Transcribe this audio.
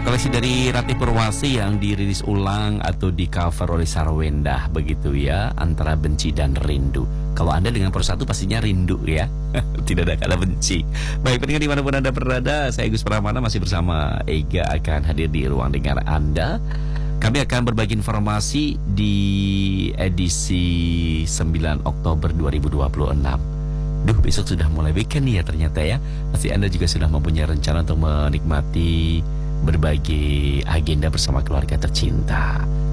koleksi dari Ratih Purwasi yang dirilis ulang atau di cover oleh Sarwenda, begitu ya, antara benci dan rindu. Kalau Anda dengan persatu pastinya rindu ya. Tidak ada kata benci. Baik, pendengar dimanapun Anda berada, saya Gus Pramana masih bersama Ega akan hadir di ruang dengar Anda. Kami akan berbagi informasi di edisi 9 Oktober 2026. Duh, besok sudah mulai weekend ya ternyata ya. Pasti Anda juga sudah mempunyai rencana untuk menikmati berbagai agenda bersama keluarga tercinta.